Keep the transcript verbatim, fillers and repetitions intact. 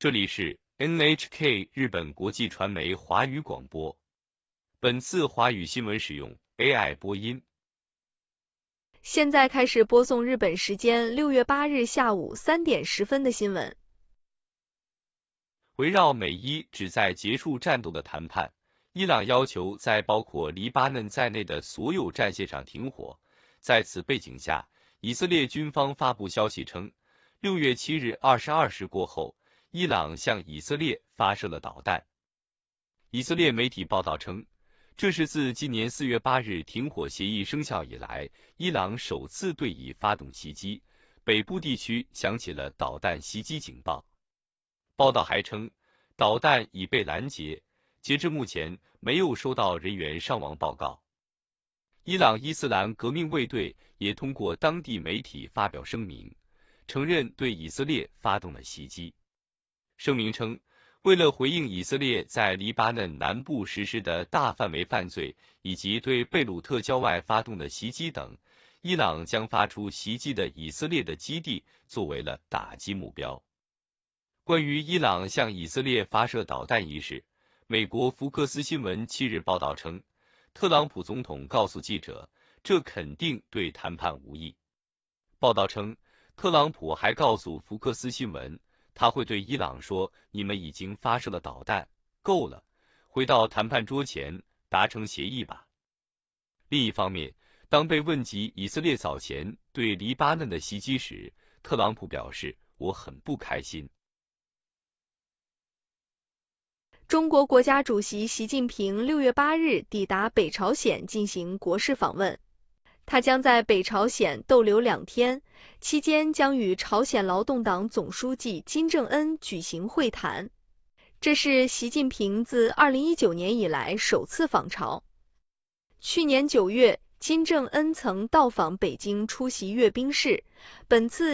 这里是 N H K 日本国际传媒华语广播。本次华语新闻使用 A I 播音。 现在开始播送日本时间六月八日下午三点十分的新闻。 围绕美伊旨在结束战斗的谈判，伊朗要求在包括黎巴嫩在内的所有战线上停火。在此背景下，以色列军方发布消息称，六月七日二十二时过后，伊朗向以色列发射了导弹。以色列媒体报道称，这是自今年四月八日停火协议生效以来，伊朗首次对以发动袭击，北部地区响起了导弹袭击警报。报道还称，导弹已被拦截，截至目前没有收到人员伤亡报告。伊朗伊斯兰革命卫队也通过当地媒体发表声明，承认对以色列发动了袭击。声明称，为了回应以色列在黎巴嫩南部实施的大范围犯罪以及对贝鲁特郊外发动的袭击等，伊朗将发出袭击的以色列的基地作为了打击目标。关于伊朗向以色列发射导弹一事，美国福克斯新闻七日报道称，特朗普总统告诉记者，这肯定对谈判无益。报道称，特朗普还告诉福克斯新闻，他会对伊朗说，你们已经发射了导弹，够了，回到谈判桌前达成协议吧。另一方面，当被问及以色列早前对黎巴嫩的袭击时，特朗普表示，我很不开心。 中国国家主席习近平六月八日抵达北朝鲜进行国事访问，他将在北朝鲜逗留两天，期间将与朝鲜劳动党总书记金正恩举行会谈。这是习近平自二零一九年以来首次访朝。去年九月，金正恩曾到访北京出席阅兵式，本次